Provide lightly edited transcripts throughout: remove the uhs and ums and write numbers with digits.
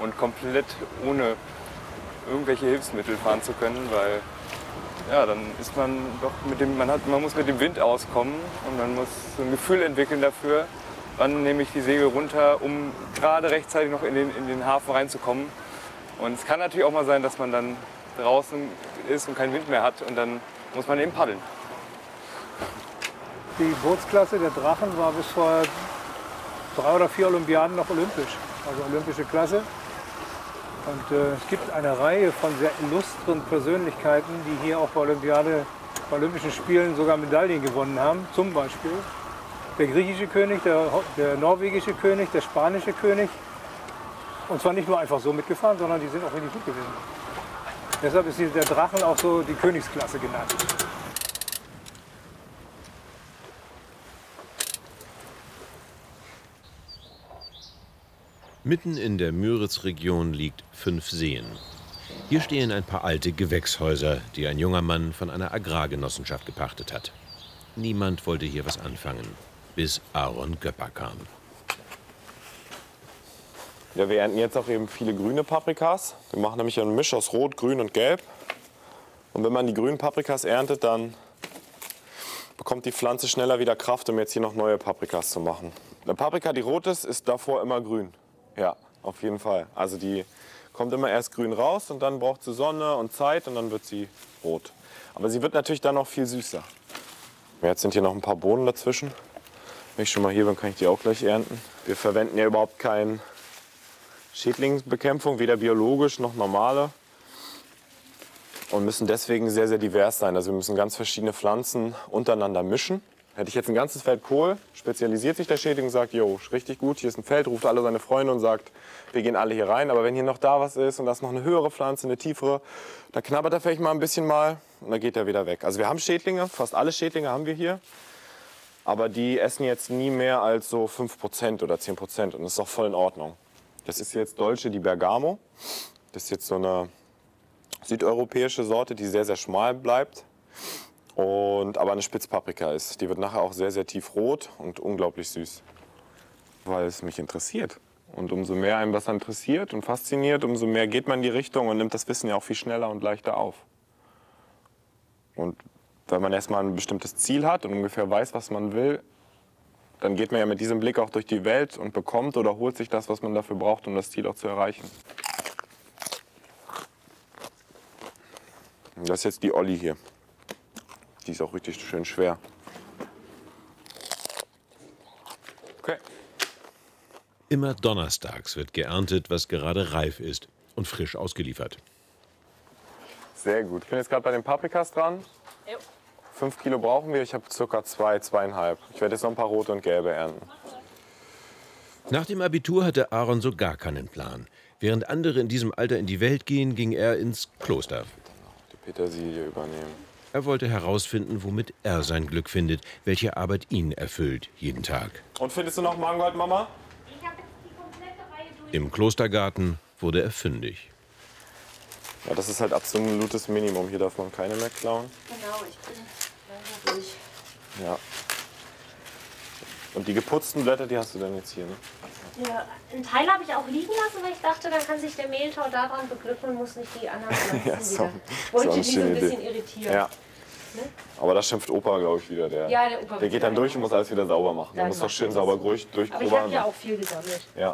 und komplett ohne irgendwelche Hilfsmittel fahren zu können, weil ja, dann ist man doch man muss mit dem Wind auskommen und man muss so ein Gefühl entwickeln dafür, wann nehme ich die Segel runter, um gerade rechtzeitig noch in den Hafen reinzukommen. Und es kann natürlich auch mal sein, dass man dann draußen ist und keinen Wind mehr hat und dann muss man eben paddeln. Die Bootsklasse der Drachen war bis vor 3 oder 4 Olympiaden noch olympisch, also olympische Klasse. Und es gibt eine Reihe von sehr illustren Persönlichkeiten, die hier auch bei Olympischen Spielen sogar Medaillen gewonnen haben. Zum Beispiel der griechische König, der norwegische König, der spanische König. Und zwar nicht nur einfach so mitgefahren, sondern die sind auch richtig gut gewesen. Deshalb ist der Drachen auch so die Königsklasse genannt. Mitten in der Müritz-Region liegt 5 Seen. Hier stehen ein paar alte Gewächshäuser, die ein junger Mann von einer Agrargenossenschaft gepachtet hat. Niemand wollte hier was anfangen, bis Aaron Göpper kam. Ja, wir ernten jetzt auch eben viele grüne Paprikas. Wir machen nämlich einen Misch aus Rot, Grün und Gelb. Und wenn man die grünen Paprikas erntet, dann bekommt die Pflanze schneller wieder Kraft, um jetzt hier noch neue Paprikas zu machen. Eine Paprika, die rot ist davor immer grün. Ja, auf jeden Fall. Also die kommt immer erst grün raus und dann braucht sie Sonne und Zeit und dann wird sie rot. Aber sie wird natürlich dann noch viel süßer. Jetzt sind hier noch ein paar Bohnen dazwischen. Wenn ich schon mal hier bin, kann ich die auch gleich ernten. Wir verwenden ja überhaupt keine Schädlingsbekämpfung, weder biologisch noch normale. Und müssen deswegen sehr, sehr divers sein. Also wir müssen ganz verschiedene Pflanzen untereinander mischen. Hätte ich jetzt ein ganzes Feld Kohl, spezialisiert sich der Schädling und sagt, jo, richtig gut, hier ist ein Feld, ruft alle seine Freunde und sagt, wir gehen alle hier rein. Aber wenn hier noch da was ist und da ist noch eine höhere Pflanze, eine tiefere, da knabbert er vielleicht mal ein bisschen mal und dann geht er wieder weg. Also wir haben Schädlinge, fast alle Schädlinge haben wir hier. Aber die essen jetzt nie mehr als so 5% oder 10% und das ist auch voll in Ordnung. Das ist jetzt Dolce di Bergamo. Das ist jetzt so eine südeuropäische Sorte, die sehr, sehr schmal bleibt. Aber eine Spitzpaprika ist. Die wird nachher auch sehr, sehr tiefrot und unglaublich süß. Weil es mich interessiert. Und umso mehr einem was interessiert und fasziniert, umso mehr geht man in die Richtung und nimmt das Wissen ja auch viel schneller und leichter auf. Und wenn man erstmal ein bestimmtes Ziel hat und ungefähr weiß, was man will, dann geht man ja mit diesem Blick auch durch die Welt und bekommt oder holt sich das, was man dafür braucht, um das Ziel auch zu erreichen. Und das ist jetzt die Olli hier. Die ist auch richtig schön schwer. Okay. Immer donnerstags wird geerntet, was gerade reif ist und frisch ausgeliefert. Sehr gut. Ich bin jetzt gerade bei den Paprikas dran. 5 Kilo brauchen wir. Ich habe ca. 2,5. Ich werde jetzt noch ein paar rote und gelbe ernten. Nach dem Abitur hatte Aaron so gar keinen Plan. Während andere in diesem Alter in die Welt gehen, ging er ins Kloster. Die Petersilie übernehmen. Er wollte herausfinden, womit er sein Glück findet, welche Arbeit ihn erfüllt, jeden Tag. Und findest du noch Mangold, Mama? Ich habe jetzt die komplette Reihe durch. Im Klostergarten wurde er fündig. Ja, das ist halt absolutes Minimum. Hier darf man keine mehr klauen. Genau, ich bin leider durch. Ja. Und die geputzten Blätter, die hast du dann jetzt hier, ne? Ja, einen Teil habe ich auch liegen lassen, weil ich dachte, dann kann sich der Mehltau daran beglücken und muss nicht die anderen Pflanzen Ja, so, wieder. Ich wollte so die so ein Idee. bisschen irritieren. Ja. Ne? Aber das schimpft Opa, glaube ich, wieder. Ja, der Opa der geht dann durch und muss alles wieder sauber machen. Der Dann muss doch macht schön er sauber das. Aber ich habe durchprobieren. ja auch viel gesammelt. Ja.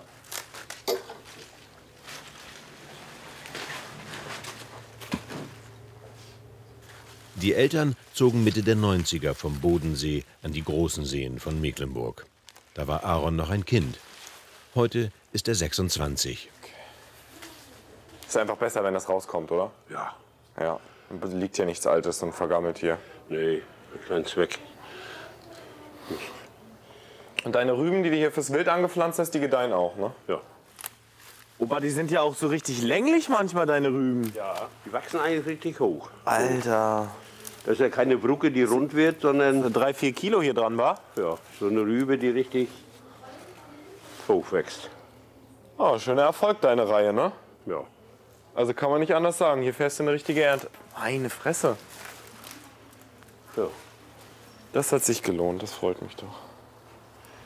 Die Eltern zogen Mitte der 90er vom Bodensee an die großen Seen von Mecklenburg. Da war Aaron noch ein Kind. Heute ist er 26. Ist einfach besser, wenn das rauskommt, oder? Ja. Ja. Liegt ja nichts Altes und vergammelt hier. Nee, kein Zweck. Und deine Rüben, die du hier fürs Wild angepflanzt hast, die gedeihen auch, ne? Ja. Opa, die sind ja auch so richtig länglich manchmal, deine Rüben. Ja, die wachsen eigentlich richtig hoch. Alter. Das ist ja keine Brucke, die rund wird, sondern 3, 4 Kilo hier dran, war? ja, so eine Rübe, die richtig hoch wächst. Oh, schöner Erfolg, deine Reihe, ne? Ja. Also kann man nicht anders sagen. Hier fährst du eine richtige Ernte. Meine Fresse. Ja. Das hat sich gelohnt, das freut mich doch.